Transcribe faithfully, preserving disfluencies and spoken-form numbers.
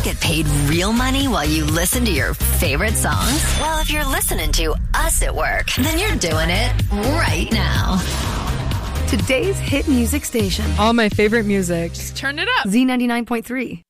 get paid real money while you listen to your favorite songs? Well, if you're listening to us at work, then you're doing it right now. Today's hit music station. All my favorite music. Just turn it up. Z ninety-nine point three.